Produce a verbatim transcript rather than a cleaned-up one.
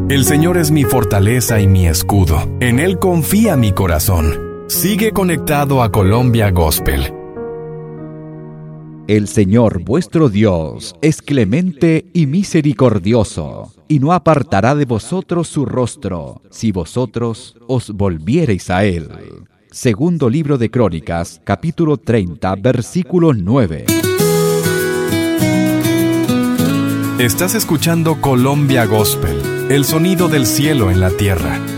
El Señor es mi fortaleza y mi escudo. En Él confía mi corazón. Sigue conectado a Colombia Gospel. El Señor vuestro Dios es clemente y misericordioso, y no apartará de vosotros su rostro, si vosotros os volviereis a Él. Segundo libro de Crónicas, capítulo treinta, versículo nueve. Estás escuchando Colombia Gospel, el sonido del cielo en la tierra.